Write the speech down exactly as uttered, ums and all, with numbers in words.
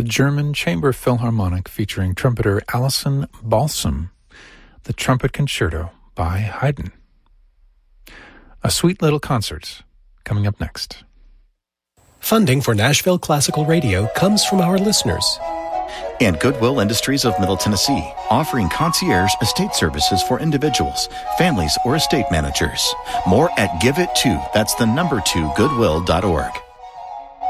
the German Chamber Philharmonic featuring trumpeter Alison Balsam, the Trumpet Concerto by Haydn. A sweet little concert coming up next. Funding for Nashville Classical Radio comes from our listeners. And Goodwill Industries of Middle Tennessee, offering concierge estate services for individuals, families, or estate managers. More at Give It To, that's the number two, goodwill dot org.